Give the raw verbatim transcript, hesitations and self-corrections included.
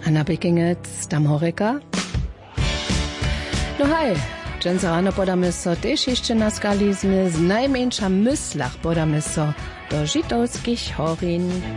A na Pekingec tam horeka? No haj, dżęca rano podamy so też jeszcze na skalizmy z najmniejsza myslach podamy so do Žitowskich horin.